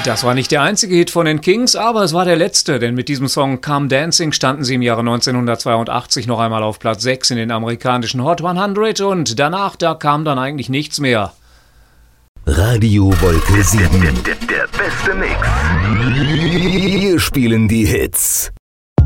Das war nicht der einzige Hit von den Kings, aber es war der letzte, denn mit diesem Song Come Dancing standen sie im Jahre 1982 noch einmal auf Platz 6 in den amerikanischen Hot 100 und danach, da kam dann eigentlich nichts mehr. Radio Wolke 7. Der beste Mix. Wir spielen die Hits.